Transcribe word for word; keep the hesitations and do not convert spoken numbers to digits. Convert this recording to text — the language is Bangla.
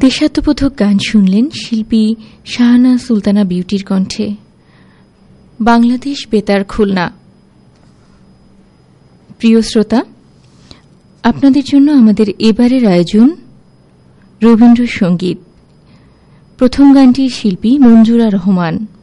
দেশাত্মবোধক গান শুনলেন শিল্পী শাহানা সুলতানা বিউটির কণ্ঠে। বাংলাদেশ বেতার খুলনা। প্রিয় শ্রোতা, আপনাদের জন্য আমাদের এবারের আয়োজন রবীন্দ্রসঙ্গীত। প্রথম গানটির শিল্পী মঞ্জুরা রহমান।